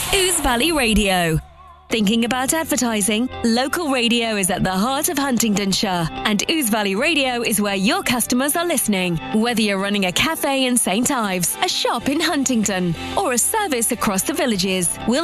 Ouse Valley Radio. Thinking about advertising? Local radio is at the heart of Huntingdonshire, and Ouse Valley Radio is where your customers are listening. Whether you're running a cafe in St Ives, a shop in Huntingdon, or a service across the villages, we'll